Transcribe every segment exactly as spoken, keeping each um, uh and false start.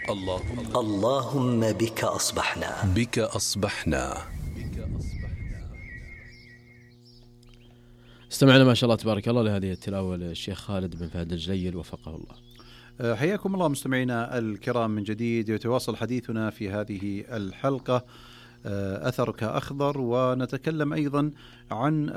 اللهم اللهم بك أصبحنا بك أصبحنا. استمعنا ما شاء الله تبارك الله لهذه التلاوة للشيخ خالد بن فهد الجليل وفقه الله. حياكم الله مستمعينا الكرام من جديد. يتواصل حديثنا في هذه الحلقة أثرك أخضر، ونتكلم أيضا عن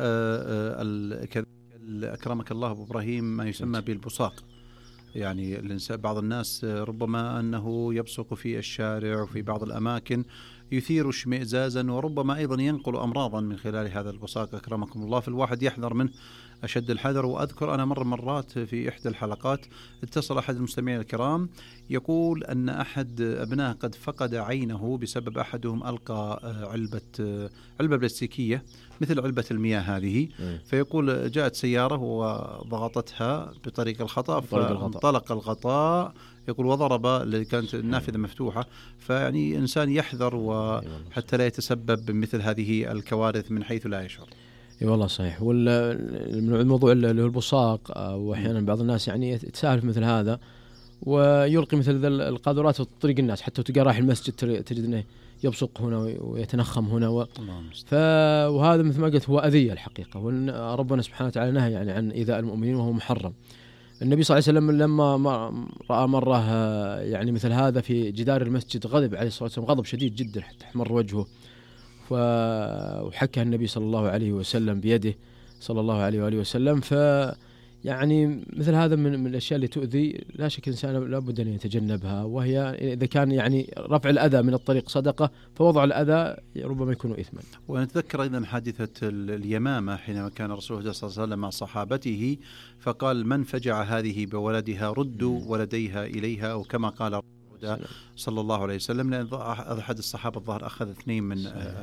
أكرمك الله أبو إبراهيم ما يسمى بالبصاق. يعني بعض الناس ربما أنه يبصق في الشارع وفي بعض الأماكن يثير اشمئزازا، وربما أيضا ينقل أمراضا من خلال هذا البصاق أكرمكم الله، فالواحد يحذر منه أشد الحذر. وأذكر أنا مرة مرات في إحدى الحلقات اتصل أحد المستمعين الكرام يقول أن أحد أبنائه قد فقد عينه بسبب أحدهم ألقى علبة علبة بلاستيكية مثل علبة المياه هذه، فيقول جاءت سيارة وضغطتها بطريق الخطأ فانطلق الغطاء يقول وضرب اللي كانت النافذة مفتوحة. فيعني إنسان يحذر وحتى لا يتسبب بمثل هذه الكوارث من حيث لا يشعر. اي والله صحيح. والموضوع اللي هو البصاق، واحيانا بعض الناس يعني يتساهل في مثل هذا ويلقي مثل القاذورات في طريق الناس، حتى تلقى رايح المسجد تجد انه يبصق هنا ويتنخم هنا و... ف... وهذا مثل ما قلت هو أذية الحقيقة، وربنا سبحانه وتعالى نهى يعني عن إيذاء المؤمنين وهو محرم. النبي صلى الله عليه وسلم لما رأى مرة يعني مثل هذا في جدار المسجد غضب عليه الصلاة والسلام غضب شديد جدا حتى احمر وجهه، وحكى النبي صلى الله عليه وسلم بيده صلى الله عليه وآله وسلم. ف يعني مثل هذا من, من الأشياء اللي تؤذي لا شك الإنسان لابد أن يتجنبها، وهي إذا كان يعني رفع الأذى من الطريق صدقة فوضع الأذى ربما يكون إثما. ونتذكر أيضا حادثة اليمامة حينما كان رسول الله صلى الله عليه وسلم مع صحابته فقال من فجع هذه بولدها ردوا ولديها إليها، أو كما قال صلى الله عليه وسلم، لأن أحد الصحابة الظاهر أخذ اثنين من